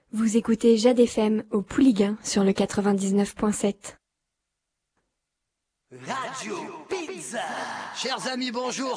Vous écoutez Jade FM au Pouliguen sur le 99.7. Radio Pizza. Chers amis, bonjour.